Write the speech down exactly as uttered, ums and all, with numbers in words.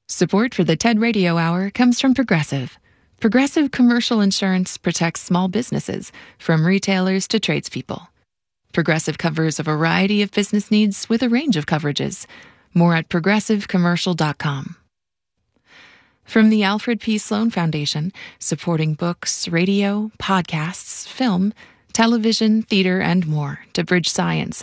Support for the TED Radio Hour comes from Progressive. Progressive Commercial Insurance protects small businesses, from retailers to tradespeople. Progressive covers a variety of business needs with a range of coverages. More at progressive commercial dot com. From the Alfred P. Sloan Foundation, supporting books, radio, podcasts, film, television, theater, and more to bridge science